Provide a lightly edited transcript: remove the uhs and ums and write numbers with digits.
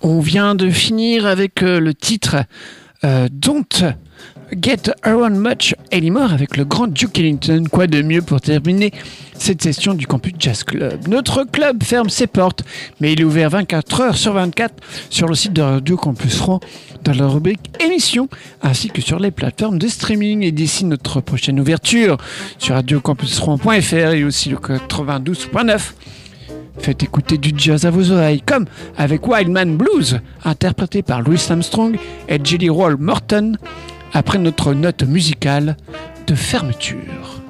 On vient de finir avec le titre Don't Get Around Much Anymore avec le grand Duke Ellington. Quoi de mieux pour terminer cette session du Campus Jazz Club. Notre club ferme ses portes, mais il est ouvert 24 heures sur 24 sur le site de Radio Campus Rouen dans la rubrique émissions, ainsi que sur les plateformes de streaming. Et d'ici notre prochaine ouverture sur radiocampusrouen.fr et aussi le 92.9, faites écouter du jazz à vos oreilles, comme avec Wildman Blues, interprété par Louis Armstrong et Jelly Roll Morton, après notre note musicale de fermeture.